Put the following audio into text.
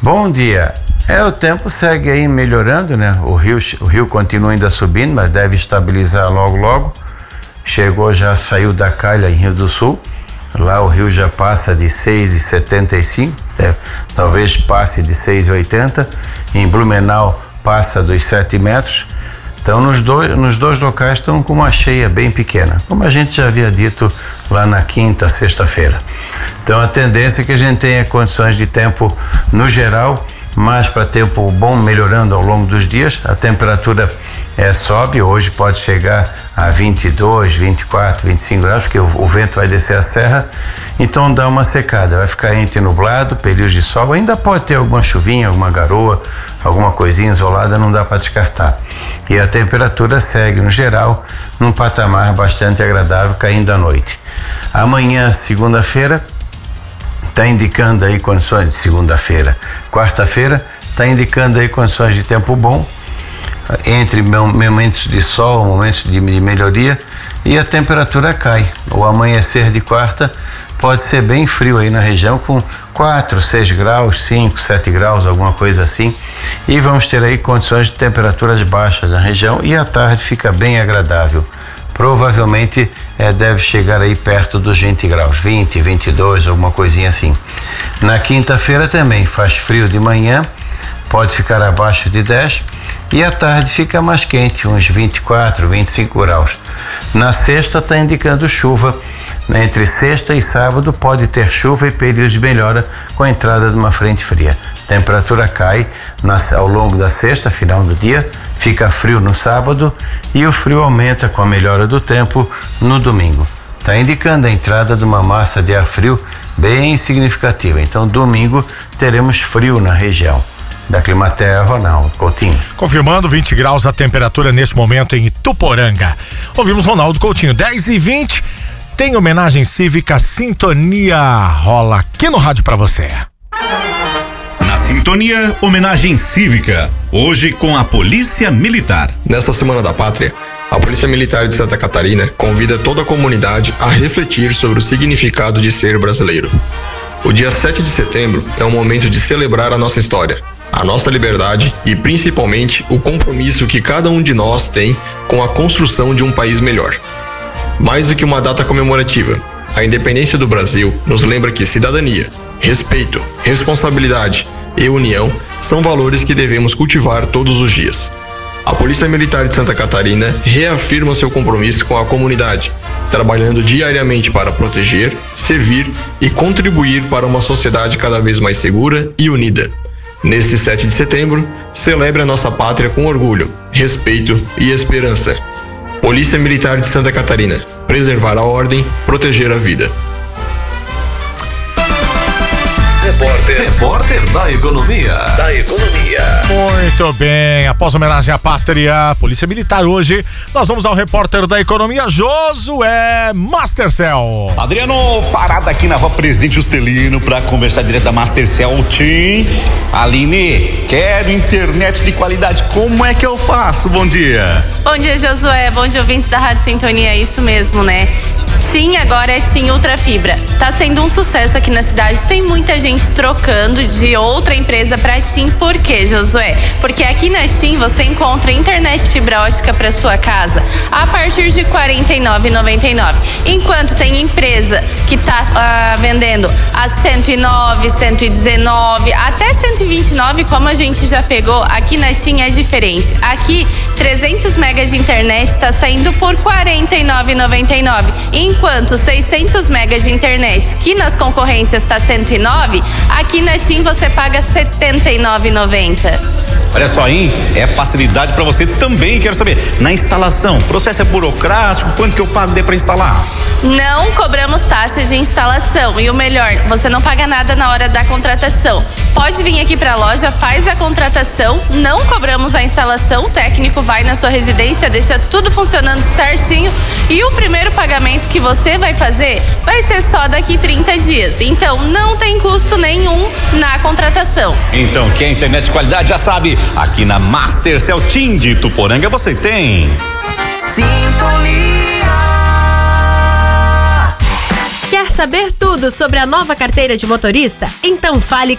Bom dia. O tempo segue aí melhorando, né? O rio continua ainda subindo, mas deve estabilizar logo. Saiu da calha em Rio do Sul. Lá o rio já passa de 6,75, talvez passe de 6,80. Em Blumenau passa dos 7 metros. Então nos dois locais estão com uma cheia bem pequena, como a gente já havia dito lá na quinta, sexta-feira. Então a tendência é que a gente tenha condições de tempo no geral, mas para tempo bom melhorando ao longo dos dias. A temperatura sobe, hoje pode chegar a 22, 24, 25 graus, porque o vento vai descer a serra, então dá uma secada, vai ficar entre nublado, períodos de sol, ainda pode ter alguma chuvinha, alguma garoa, alguma coisinha isolada, não dá para descartar. E a temperatura segue, no geral, num patamar bastante agradável, caindo à noite. Amanhã, segunda-feira, está indicando aí condições de segunda-feira. Quarta-feira está indicando aí condições de tempo bom, entre momentos de sol, momentos de melhoria, e a temperatura cai. O amanhecer de quarta pode ser bem frio aí na região, com 4, 6 graus, 5, 7 graus, alguma coisa assim. E vamos ter aí condições de temperaturas baixas na região, e à tarde fica bem agradável. Provavelmente deve chegar aí perto dos 20 graus, 20, 22, alguma coisinha assim. Na quinta-feira também faz frio de manhã, pode ficar abaixo de 10, e à tarde fica mais quente, uns 24, 25 graus. Na sexta está indicando chuva. Entre sexta e sábado pode ter chuva e períodos de melhora com a entrada de uma frente fria. Temperatura cai ao longo da sexta, final do dia, fica frio no sábado e o frio aumenta com a melhora do tempo no domingo. Está indicando a entrada de uma massa de ar frio bem significativa. Então, domingo teremos frio na região. Da Climaterra, Ronaldo Coutinho. Confirmando 20 graus a temperatura nesse momento em Ituporanga. Ouvimos Ronaldo Coutinho, 10h20. Tem homenagem cívica, Sintonia rola aqui no rádio pra você. Na Sintonia, homenagem cívica, hoje com a Polícia Militar. Nesta Semana da Pátria, a Polícia Militar de Santa Catarina convida toda a comunidade a refletir sobre o significado de ser brasileiro. O dia 7 de setembro é um momento de celebrar a nossa história, a nossa liberdade e, principalmente, o compromisso que cada um de nós tem com a construção de um país melhor. Mais do que uma data comemorativa, a independência do Brasil nos lembra que cidadania, respeito, responsabilidade e união são valores que devemos cultivar todos os dias. A Polícia Militar de Santa Catarina reafirma seu compromisso com a comunidade, trabalhando diariamente para proteger, servir e contribuir para uma sociedade cada vez mais segura e unida. Neste 7 de setembro, celebre a nossa pátria com orgulho, respeito e esperança. Polícia Militar de Santa Catarina. Preservar a ordem, proteger a vida. Repórter da Economia. Muito bem, após a homenagem à pátria, Polícia Militar hoje, nós vamos ao repórter da Economia, Josué Mastercell. Adriano, parada aqui na Rua Presidente Juscelino para conversar direto da Mastercell Team. Aline, quero internet de qualidade, como é que eu faço? Bom dia. Bom dia, Josué, bom dia, ouvintes da Rádio Sintonia, é isso mesmo, né? TIM agora é TIM Ultra Fibra. Tá sendo um sucesso aqui na cidade. Tem muita gente trocando de outra empresa pra TIM. Por quê, Josué? Porque aqui na TIM você encontra internet fibra ótica para sua casa a partir de R$ 49,99. Enquanto tem empresa que tá vendendo a 109, 119, até 129, como a gente já pegou, aqui na TIM é diferente. Aqui 300 megas de internet tá saindo por R$ 49,99. Enquanto 600 megas de internet, que nas concorrências está 109, aqui na TIM você paga R$ 79,90. Olha só, hein? É facilidade para você também. Quero saber, na instalação, o processo é burocrático? Quanto que eu pago para instalar? Não cobramos taxa de instalação e o melhor, você não paga nada na hora da contratação. Pode vir aqui para a loja, faz a contratação, não cobramos a instalação, o técnico vai na sua residência, deixa tudo funcionando certinho e o primeiro pagamento que você vai fazer vai ser só daqui 30 dias. Então não tem custo nenhum na contratação. Então, quer internet de qualidade, já sabe, aqui na Mastercell Team de Ituporanga você tem Sintonia. Quer saber tudo sobre a nova carteira de motorista? Então fale